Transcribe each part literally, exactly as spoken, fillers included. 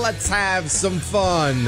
let's have some fun.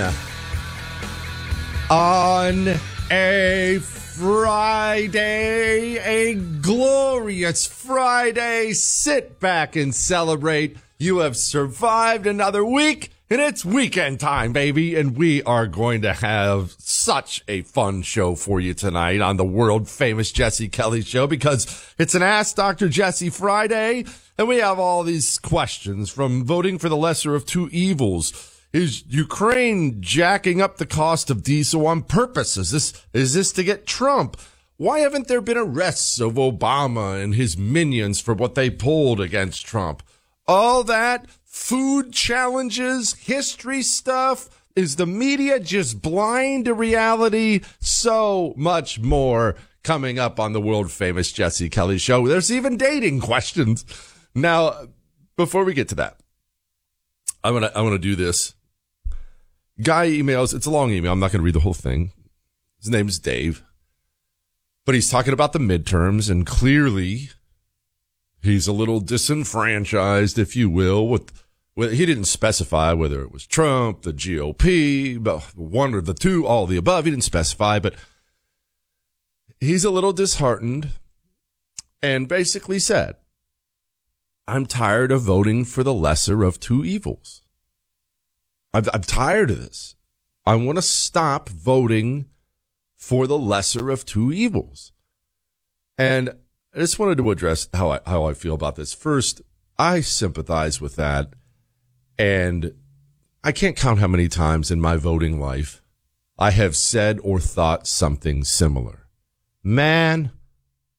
On a Friday, a glorious Friday, sit back and celebrate. You have survived another week, and it's weekend time, baby, and we are going to have such a fun show for you tonight on the world-famous Jesse Kelly Show, because it's an Ask Doctor Jesse Friday, and we have all these questions from voting for the lesser of two evils. Is Ukraine jacking up the cost of diesel on purpose? Is this, is this to get Trump? Why haven't there been arrests of Obama and his minions for what they pulled against Trump? All that, food challenges, history stuff. Is the media just blind to reality? So much more coming up on the world famous Jesse Kelly Show. There's even dating questions. Now, before we get to that, I want to, I want to do this. Guy emails, it's a long email. I'm not going to read the whole thing. His name is Dave, but he's talking about the midterms, and clearly he's a little disenfranchised, if you will, with, with, he didn't specify whether it was Trump, the G O P, one or the two, all of the above. He didn't specify, but he's a little disheartened and basically said, I'm tired of voting for the lesser of two evils. I'm, I'm tired of this. I want to stop voting for the lesser of two evils. And I just wanted to address how I, how I feel about this. First, I sympathize with that. And I can't count how many times in my voting life I have said or thought something similar. Man,